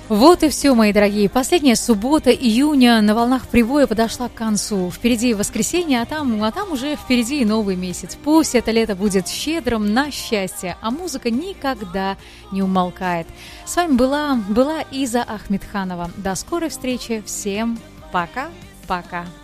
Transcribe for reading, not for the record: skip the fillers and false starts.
Вот и все, мои дорогие. Последняя суббота июня на волнах прибоя подошла к концу. Впереди воскресенье, а там уже впереди и новый месяц. Пусть это лето будет щедрым на счастье, а музыка никогда не умолкает. С вами была Иза Ахмедханова. До скорой встречи. Всем пока-пока.